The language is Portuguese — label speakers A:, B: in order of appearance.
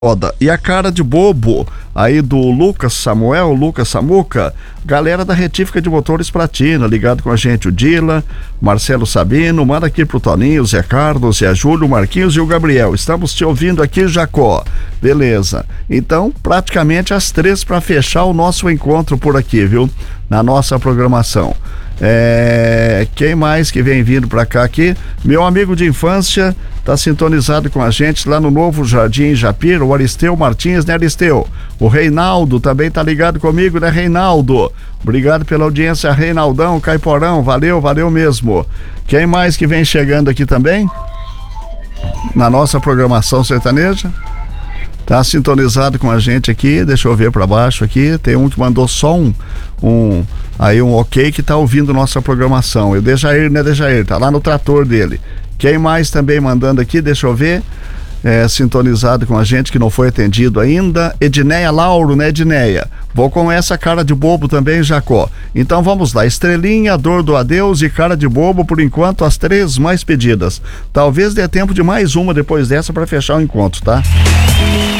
A: Roda. E a cara de bobo aí do Lucas Samuca, galera da Retífica de Motores Platina, ligado com a gente, o Dila, Marcelo Sabino, manda aqui pro Toninho, Zé Carlos, Zé Júlio, Marquinhos e o Gabriel. Estamos te ouvindo aqui, Jacó. Beleza. Então, praticamente às 3 para fechar o nosso encontro por aqui, viu? Na nossa programação. Quem mais que vem vindo pra cá aqui? Meu amigo de infância tá sintonizado com a gente lá no Novo Jardim Japira, o Aristeu Martins, né, Aristeu? O Reinaldo também tá ligado comigo, né, Reinaldo? Obrigado pela audiência, Reinaldão, Caiporão, valeu mesmo. Quem mais que vem chegando aqui também? Na nossa programação sertaneja? Tá sintonizado com a gente aqui, deixa eu ver pra baixo aqui, tem um que mandou só um ok que tá ouvindo nossa programação, o Dejair, né, Dejair? Tá lá no trator dele. Quem mais também mandando aqui, deixa eu ver, sintonizado com a gente que não foi atendido ainda, Edneia Lauro, né, Edneia? Vou com essa cara de bobo também, Jacó. Então vamos lá, Estrelinha, Dor do Adeus e cara de bobo, por enquanto as 3 mais pedidas. Talvez dê tempo de mais uma depois dessa para fechar o encontro, tá?